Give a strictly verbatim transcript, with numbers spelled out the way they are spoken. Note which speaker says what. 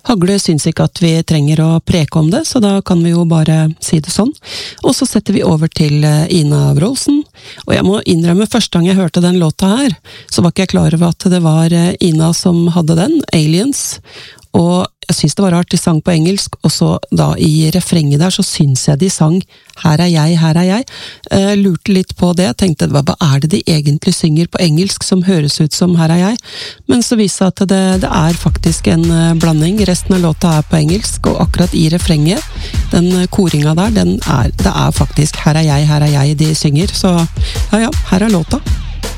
Speaker 1: Hagle syns ikke at vi trenger å preke om det, så da kan vi jo bare si det sånn. Og så setter vi over til Ina Wroldsen, og jeg må innrømme første gang jeg hørte den låta her, så var ikke jeg klar over at det var Ina som hadde den, Aliens, og jeg synes det var rart, de sang på engelsk, og så da i refrenget der så synes jeg de sang «Her er jeg, her er jeg». Uh, lurte litt på det, tenkte hva, hva er det de egentlig synger på engelsk som høres ut som «Her er jeg», men så viste det at det, det er faktisk en uh, blanding, resten av låta er på engelsk, og akkurat i refrenget, den uh, koringa der, den er, det er faktisk «Her er jeg, her er jeg» de synger, så ja ja, her er låta.